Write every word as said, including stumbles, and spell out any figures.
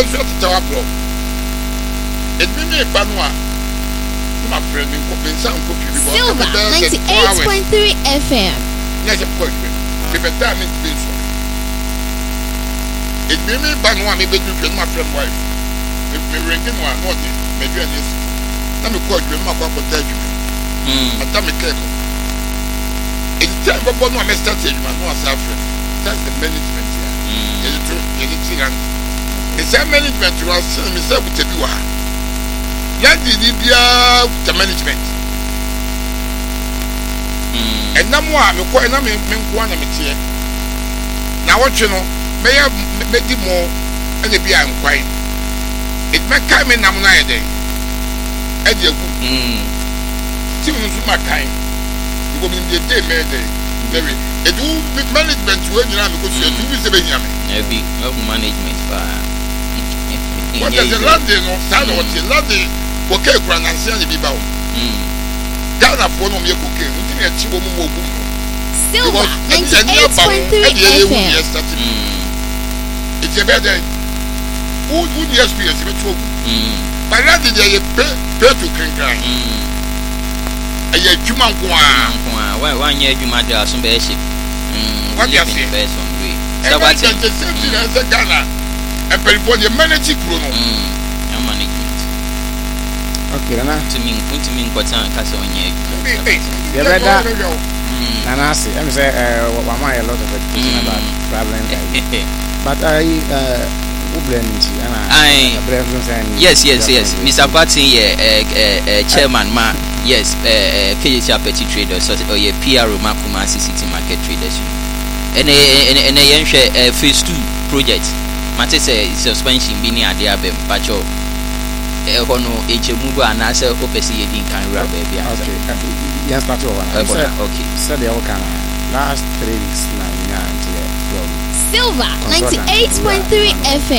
so to our block. It means a banwa. My friend, in Copenhagen, Silver ninety-eight point three F M. Yes, of course. If a time is this one. It means a banwa, maybe you my friend wife. If we renting one, what is maybe an is. Let me call you, my papa, tell you. Hm, a time cake. It's time for one more message, man, no suffering. That's the management here. Is it true? Is it true? It's a management to us, Mister Butebua. Yandi Libya, the management. And no more, I'm quite a man, one of it. Now, what you know, may have made more, and the beer I'm quite. It may come in Namuna day. And you, hm, two my kind. You will be the day, Mary. Very. It will be management when you have because you do the Benjamin. Maybe of management. What does the London or Saddle or the London? Okay, Grand and Sandy Bibao. Ghana for no mere cooking, looking at you. Silver ninety-eight point three F M. It's a better. Who would you experience it? But that is a pay to cry. A human one. One year you might have some basic. What you say? So what's the same thing as a Ghana? And for the managing chrono. Management. Okay, Nana. To me, to me, what's on Castle on you? You read that? Nana, I'm saying, uh, what am I a lot of it about problems? But I, uh, I, yes, yes, yes. Mister Patton, yeah, chairman, ma, yes, K J Petty Traders, so yeah, P R Makuma City Market Traders. And a and a phase two project. Matter say suspension being at the Abem, Pacho. Ehono, H. Muba, and answer Opesi, Edin can rub baby. Okay, yes, that's all. Okay, so the Okana last three weeks, nine, from Silver ninety-eight point three F M.